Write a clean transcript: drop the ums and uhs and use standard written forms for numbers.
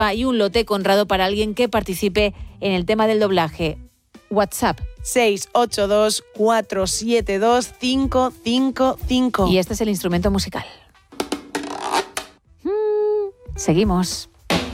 y un lote Conrado para alguien que participe en el tema del doblaje. WhatsApp 682 472 555. y este es el instrumento musical. Seguimos.